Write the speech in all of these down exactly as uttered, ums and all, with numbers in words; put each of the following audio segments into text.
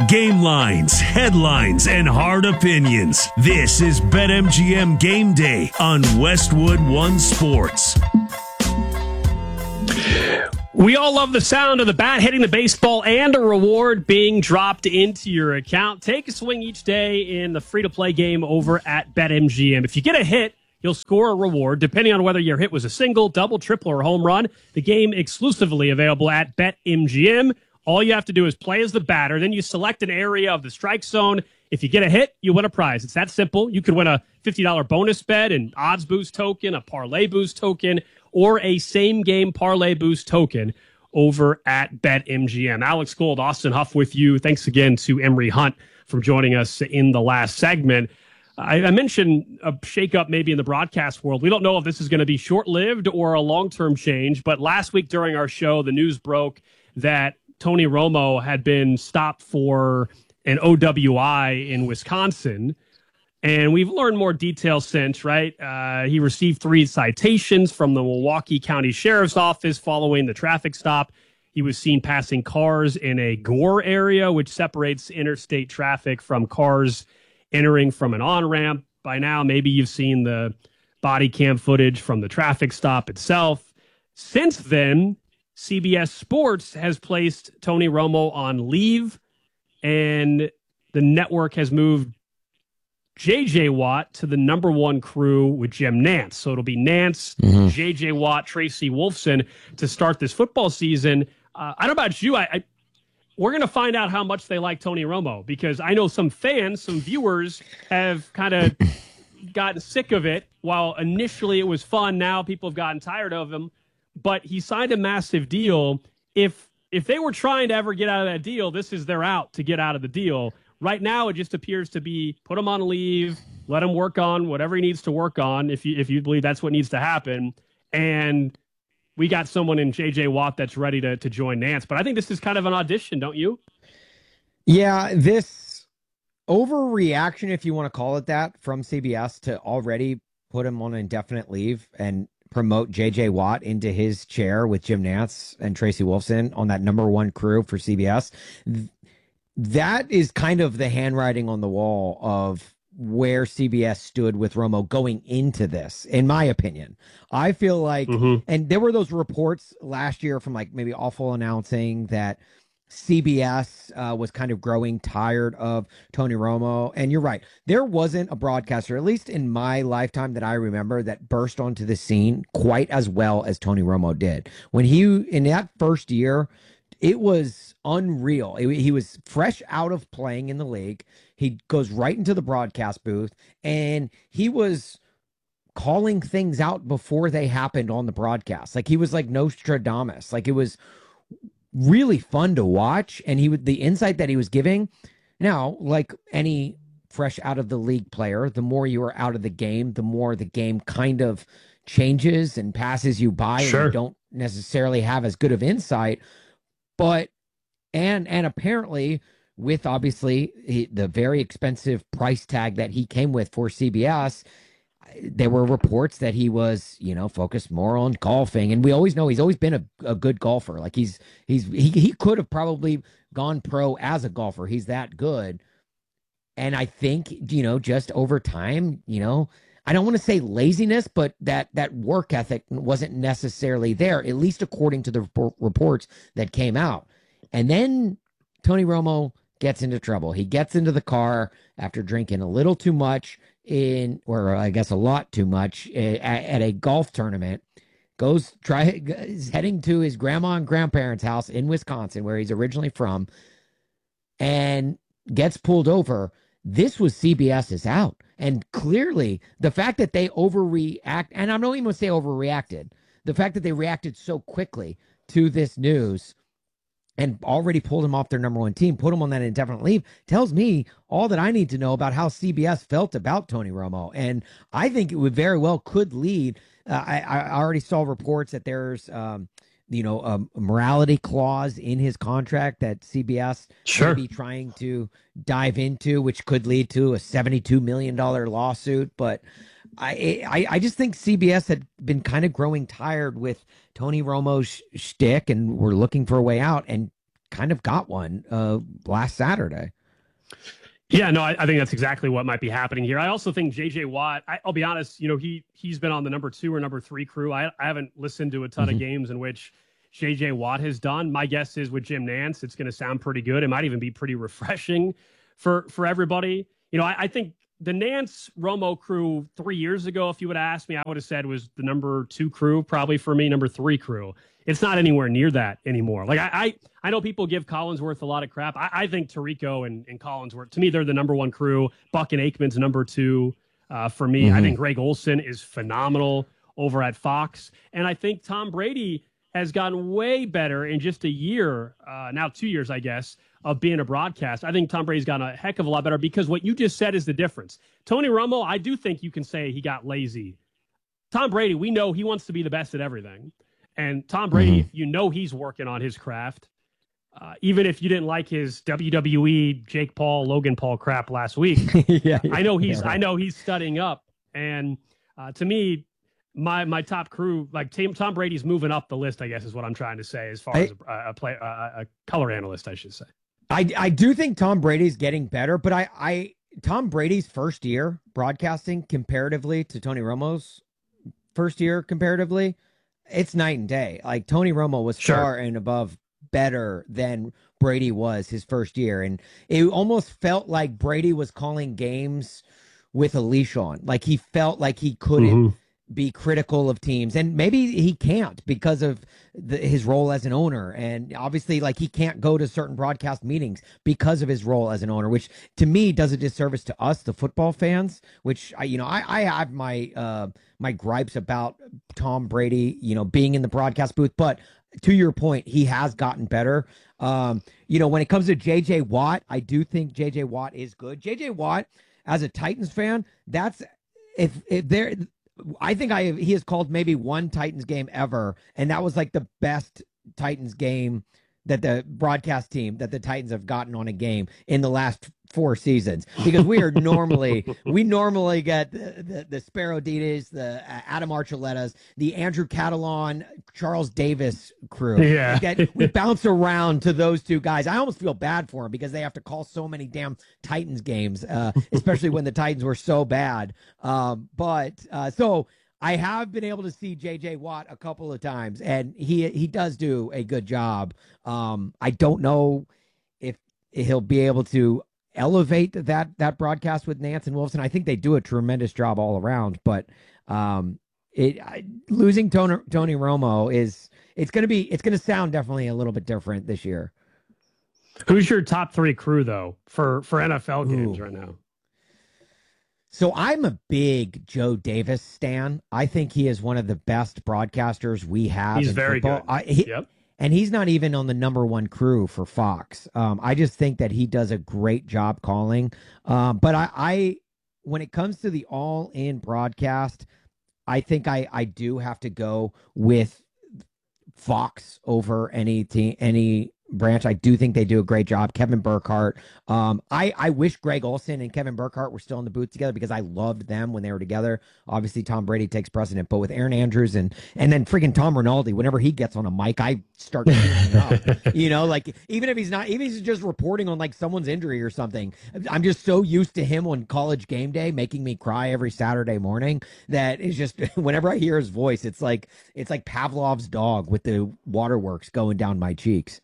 Game lines, headlines, and hard opinions. This is BetMGM Game Day on Westwood One Sports. We all love the sound of the bat hitting the baseball and a reward being dropped into your account. Take a swing each day in the free-to-play game over at BetMGM. If you get a hit, you'll score a reward, depending on whether your hit was a single, double, triple, or home run. The game exclusively available at BetMGM. All you have to do is play as the batter. Then you select an area of the strike zone. If you get a hit, you win a prize. It's that simple. You could win a fifty dollars bonus bet, an odds boost token, a parlay boost token, or a same-game parlay boost token over at BetMGM. Alex Gold, Austin Huff with you. Thanks again to Emery Hunt for joining us in the last segment. I, I mentioned a shakeup maybe in the broadcast world. We don't know if this is going to be short-lived or a long-term change, but last week during our show, the news broke that Tony Romo had been stopped for an O W I in Wisconsin. And we've learned more details since, right? Uh, he received three citations from the Milwaukee County Sheriff's Office following the traffic stop. He was seen passing cars in a Gore area, which separates interstate traffic from cars entering from an on-ramp. By now, maybe you've seen the body cam footage from the traffic stop itself. Since then, C B S Sports has placed Tony Romo on leave, and the network has moved J J. Watt to the number one crew with Jim Nantz. So it'll be Nantz, mm-hmm. J J. Watt, Tracy Wolfson to start this football season. Uh, I don't know about you. I, I we're going to find out how much they like Tony Romo, because I know some fans, some viewers have kind of gotten sick of it. While initially it was fun, now people have gotten tired of him. But he signed a massive deal. If if they were trying to ever get out of that deal, this is their out to get out of the deal. Right now, it just appears to be put him on leave, let him work on whatever he needs to work on, if you if you believe that's what needs to happen. And we got someone in J J. Watt that's ready to, to join Nantz. But I think this is kind of an audition, don't you? Yeah, this overreaction, if you want to call it that, from C B S to already put him on indefinite leave and promote J J. Watt into his chair with Jim Nantz and Tracy Wolfson on that number one crew for C B S. That is kind of the handwriting on the wall of where C B S stood with Romo going into this, in my opinion. I feel like, mm-hmm. and there were those reports last year from like maybe Awful announcing that C B S uh, was kind of growing tired of Tony Romo. And you're right. There wasn't a broadcaster, at least in my lifetime that I remember, that burst onto the scene quite as well as Tony Romo did. When he, in that first year, it was unreal. It, he was fresh out of playing in the league. He goes right into the broadcast booth, and he was calling things out before they happened on the broadcast. Like he was like Nostradamus. Like it was really fun to watch, and he would the insight that he was giving. Now, like any fresh out of the league player, the more you are out of the game, the more the game kind of changes and passes you by, sure. and you don't necessarily have as good of insight. But and and apparently, with obviously he, the very expensive price tag that he came with for C B S, there were reports that he was, you know, focused more on golfing. And we always know he's always been a, a good golfer. Like he's, he's, he, he could have probably gone pro as a golfer. He's that good. And I think, you know, just over time, you know, I don't want to say laziness, but that, that work ethic wasn't necessarily there, at least according to the report, reports that came out. And then Tony Romo gets into trouble. He gets into the car after drinking a little too much in, or I guess a lot too much at, at a golf tournament, goes try is heading to his grandma and grandparents' house in Wisconsin, where he's originally from, and gets pulled over. This was CBS's out. And clearly the fact that they overreact, and I don't even want to say overreacted, the fact that they reacted so quickly to this news and already pulled him off their number one team, put him on that indefinite leave, tells me all that I need to know about how C B S felt about Tony Romo. And I think it would very well could lead. Uh, I, I already saw reports that there's, um, you know, a morality clause in his contract that C B S sure. may be trying to dive into, which could lead to a seventy-two million dollars lawsuit. But I, I, I just think C B S had been kind of growing tired with Tony Romo's shtick, and we're looking for a way out. And kind of got one uh, last Saturday. Yeah, no, I, I think that's exactly what might be happening here. I also think J J Watt, I, I'll be honest, you know, he, he's been on the number two or number three crew. I, I haven't listened to a ton mm-hmm. of games in which J J Watt has done. My guess is with Jim Nantz, it's going to sound pretty good. It might even be pretty refreshing for, for everybody. You know, I, I think the Nantz Romo crew three years ago, if you would have asked me, I would have said was the number two crew, probably for me, number three crew. It's not anywhere near that anymore. Like I, I, I know people give Collinsworth a lot of crap. I, I think Tirico and, and Collinsworth, to me, they're the number one crew. Buck and Aikman's number two uh, for me. Mm-hmm. I think Greg Olsen is phenomenal over at Fox. And I think Tom Brady has gotten way better in just a year, uh, now two years, I guess, of being a broadcast. I think Tom Brady's gotten a heck of a lot better because what you just said is the difference. Tony Romo, I do think you can say he got lazy. Tom Brady, we know he wants to be the best at everything. And Tom Brady, mm-hmm. you know he's working on his craft. Uh, even if you didn't like his W W E Jake Paul, Logan Paul crap last week, yeah, I know he's yeah. I know he's studying up. And uh, to me, my my top crew, like Tom, Tom Brady's moving up the list, I guess is what I'm trying to say, as far I, as a, a play a, a color analyst, I should say. I I do think Tom Brady's getting better, but I I Tom Brady's first year broadcasting comparatively to Tony Romo's first year comparatively, it's night and day. Like Tony Romo was sure. far and above better than Brady was his first year. And it almost felt like Brady was calling games with a leash on. Like he felt like he couldn't mm-hmm. be critical of teams. And maybe he can't because of the, his role as an owner. And obviously, like he can't go to certain broadcast meetings because of his role as an owner, which to me does a disservice to us, the football fans, which I, you know, I, I have my, uh, my gripes about Tom Brady, you know, being in the broadcast booth, but to your point, he has gotten better. Um, you know, when it comes to J J Watt, I do think J J Watt is good. J J Watt, as a Titans fan, that's if if there, I think I he has called maybe one Titans game ever, and that was like the best Titans game that the broadcast team that the Titans have gotten on a game in the last four seasons, because we are normally we normally get the the, the Sparrow Ditas, the uh, Adam Archuletas, the Andrew Catalon, Charles Davis crew. Yeah, that we bounce around to those two guys. I almost feel bad for them because they have to call so many damn Titans games, uh, especially when the Titans were so bad. Um, but uh, so. I have been able to see J J Watt a couple of times, and he he does do a good job. Um, I don't know if he'll be able to elevate that that broadcast with Nantz and Wolfson. I think they do a tremendous job all around, but um, it I, losing Tony, Tony Romo is it's going to be it's going to sound definitely a little bit different this year. Who's your top three crew though for for N F L games Ooh. right now? So I'm a big Joe Davis stan. I think he is one of the best broadcasters we have. He's in very football. good. I, he, yep. And he's not even on the number one crew for Fox. Um, I just think that he does a great job calling. Um, but I, I, when it comes to the all-in broadcast, I think I, I do have to go with Fox over any team, any branch. I do think they do a great job. Kevin Burkhardt. Um, I, I wish Greg Olsen and Kevin Burkhardt were still in the booth together because I loved them when they were together. Obviously, Tom Brady takes precedent, but with Aaron Andrews and and then freaking Tom Rinaldi, whenever he gets on a mic, I start tearing up. You know, like even if he's not, even if he's just reporting on like someone's injury or something, I'm just so used to him on College Game Day making me cry every Saturday morning that is just whenever I hear his voice, it's like it's like Pavlov's dog with the waterworks going down my cheeks.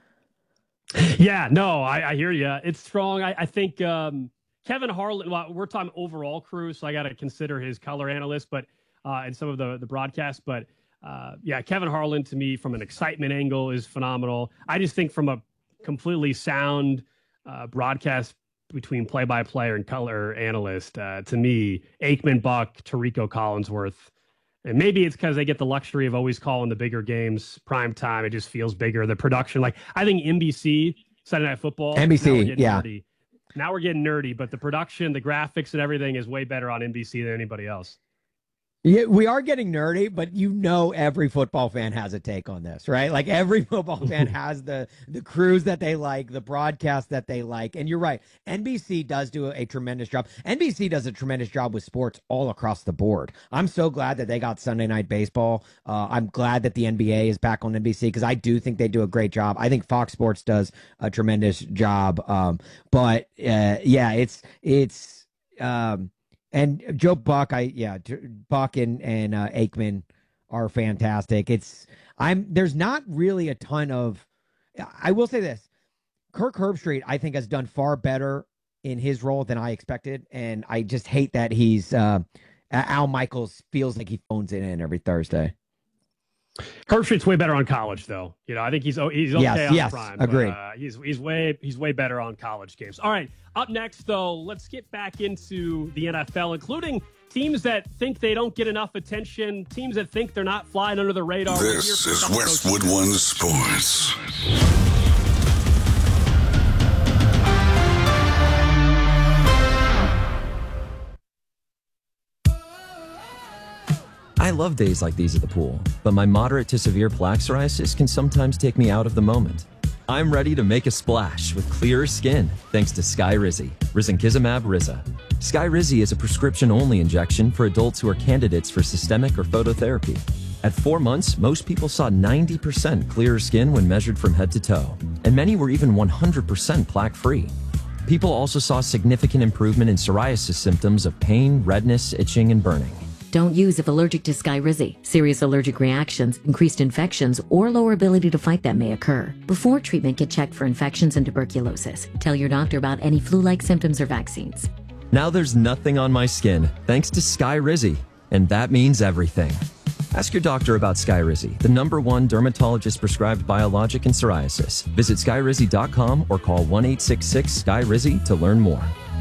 Yeah, no, I, I hear you. It's strong. I, I think um, Kevin Harlan, well, we're talking overall crew, so I got to consider his color analyst, but uh, and some of the, the broadcasts. But uh, yeah, Kevin Harlan to me from an excitement angle is phenomenal. I just think from a completely sound uh, broadcast between play-by-play and color analyst, uh, to me, Aikman, Buck, Tirico, Collinsworth. And maybe it's because they get the luxury of always calling the bigger games prime time. It just feels bigger. The production, like I think N B C, Sunday Night Football, N B C, yeah. Nerdy. Now we're getting nerdy, but the production, the graphics, and everything is way better on N B C than anybody else. Yeah, we are getting nerdy, but you know every football fan has a take on this, right? Like every football fan has the the crews that they like, the broadcast that they like. And you're right. N B C does do a, a tremendous job. N B C does a tremendous job with sports all across the board. I'm so glad that they got Sunday Night Baseball. Uh, I'm glad that the N B A is back on N B C because I do think they do a great job. I think Fox Sports does a tremendous job. Um, but uh, yeah, it's it's um, and Joe Buck, I yeah, Buck and and uh, Aikman are fantastic. It's I'm there's not really a ton of. I will say this: Kirk Herbstreit, I think, has done far better in his role than I expected, and I just hate that he's uh, Al Michaels feels like he phones it in every Thursday. Herbstreit's way better on college, though. You know, I think he's he's okay yes, on yes, prime. Agree. But, uh, he's he's way he's way better on college games. All right, up next though, let's get back into the N F L, including teams that think they don't get enough attention, teams that think they're not flying under the radar. This is Westwood One Sports. I love days like these at the pool, but my moderate to severe plaque psoriasis can sometimes take me out of the moment. I'm ready to make a splash with clearer skin thanks to Skyrizi, risankizumab Riza. Skyrizi is a prescription-only injection for adults who are candidates for systemic or phototherapy. At four months, most people saw ninety percent clearer skin when measured from head to toe, and many were even one hundred percent plaque-free. People also saw significant improvement in psoriasis symptoms of pain, redness, itching, and burning. Don't use if allergic to Skyrizi. Serious allergic reactions, increased infections, or lower ability to fight them may occur. Before treatment, get checked for infections and tuberculosis. Tell your doctor about any flu-like symptoms or vaccines. Now there's nothing on my skin thanks to Skyrizi, and that means everything. Ask your doctor about Skyrizi, the number one dermatologist-prescribed biologic in psoriasis. Visit skyrizi dot com or call one eight six six Sky Rizi to learn more.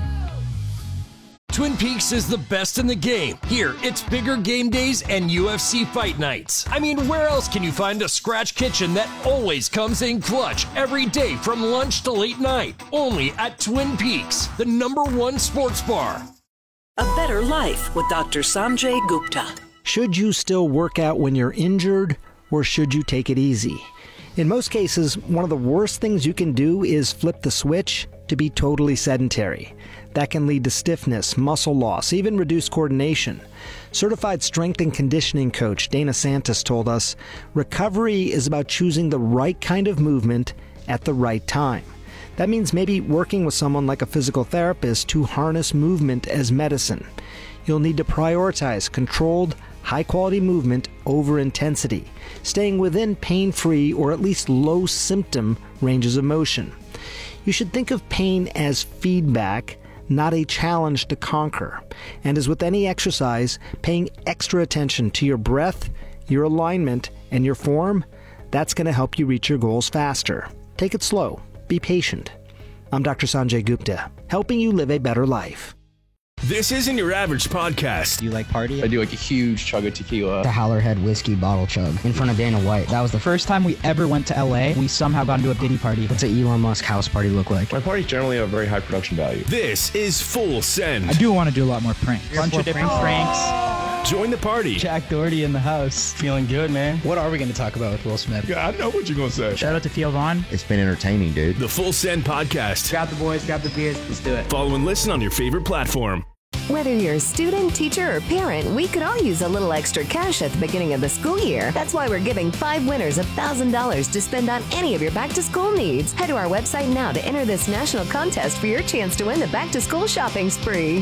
Twin Peaks is the best in the game. Here, it's bigger game days and U F C fight nights. I mean, where else can you find a scratch kitchen that always comes in clutch every day from lunch to late night? Only at Twin Peaks, the number one sports bar. A Better Life with Doctor Sanjay Gupta. Should you still work out when you're injured, or should you take it easy? In most cases, one of the worst things you can do is flip the switch to be totally sedentary. That can lead to stiffness, muscle loss, even reduced coordination. Certified strength and conditioning coach Dana Santos told us, recovery is about choosing the right kind of movement at the right time. That means maybe working with someone like a physical therapist to harness movement as medicine. You'll need to prioritize controlled, high-quality movement over intensity, staying within pain-free or at least low-symptom ranges of motion. You should think of pain as feedback, not a challenge to conquer. And as with any exercise, paying extra attention to your breath, your alignment, and your form, that's going to help you reach your goals faster. Take it slow. Be patient. I'm Doctor Sanjay Gupta, helping you live a better life. This isn't your average podcast. Do you like partying? I do like a huge chug of tequila. The Howlerhead whiskey bottle chug in front of Dana White. That was the first time we ever went to L A. We somehow got into a Diddy party. What's an Elon Musk house party look like? My parties generally have very high production value. This is Full Send. I do want to do a lot more pranks. A bunch of different pranks. Join the party. Jack Doherty in the house. Feeling good, man. What are we going to talk about with Will Smith? Yeah, I know what you're going to say. Shout out to Theo Vaughn. It's been entertaining, dude. The Full Send podcast. Grab the boys, grab the beers. Let's do it. Follow and listen on your favorite platform. Whether you're a student, teacher, or parent, we could all use a little extra cash at the beginning of the school year. That's why we're giving five winners one thousand dollars to spend on any of your back-to-school needs. Head to our website now to enter this national contest for your chance to win the back-to-school shopping spree.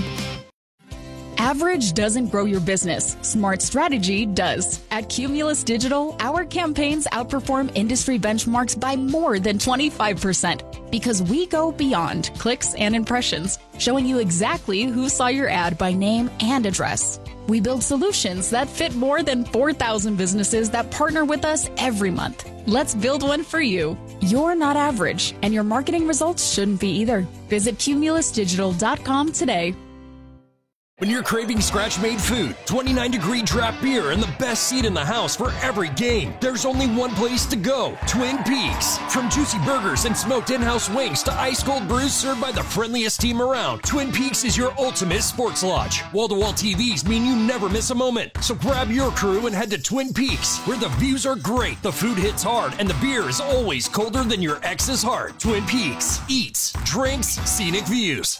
Average doesn't grow your business. Smart strategy does. At Cumulus Digital, our campaigns outperform industry benchmarks by more than twenty-five percent because we go beyond clicks and impressions, showing you exactly who saw your ad by name and address. We build solutions that fit more than four thousand businesses that partner with us every month. Let's build one for you. You're not average, and your marketing results shouldn't be either. Visit cumulus digital dot com today. When you're craving scratch-made food, twenty-nine degree draft beer, and the best seat in the house for every game, there's only one place to go, Twin Peaks. From juicy burgers and smoked in-house wings to ice-cold brews served by the friendliest team around, Twin Peaks is your ultimate sports lodge. Wall-to-wall T Vs mean you never miss a moment. So grab your crew and head to Twin Peaks, where the views are great, the food hits hard, and the beer is always colder than your ex's heart. Twin Peaks. Eats, drinks, scenic views.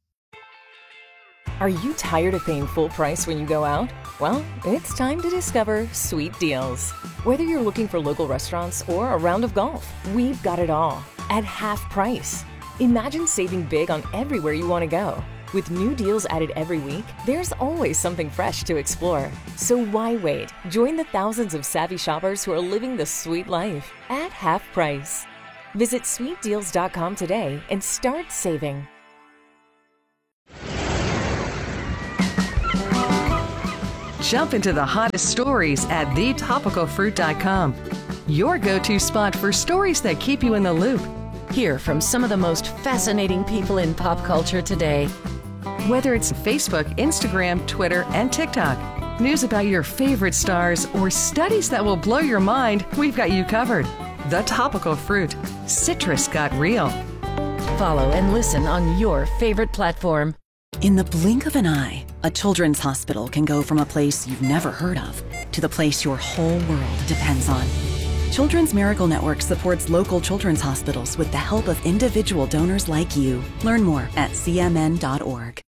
Are you tired of paying full price when you go out? Well, it's time to discover Sweet Deals. Whether you're looking for local restaurants or a round of golf, we've got it all at half price. Imagine saving big on everywhere you want to go. With new deals added every week, there's always something fresh to explore. So why wait? Join the thousands of savvy shoppers who are living the sweet life at half price. Visit sweet deals dot com today and start saving. Jump into the hottest stories at the topical fruit dot com, your go-to spot for stories that keep you in the loop. Hear from some of the most fascinating people in pop culture today. Whether it's Facebook, Instagram, Twitter, and TikTok, news about your favorite stars, or studies that will blow your mind, we've got you covered. The Topical Fruit. Citrus got real. Follow and listen on your favorite platform. In the blink of an eye, a children's hospital can go from a place you've never heard of to the place your whole world depends on. Children's Miracle Network supports local children's hospitals with the help of individual donors like you. Learn more at c m n dot org.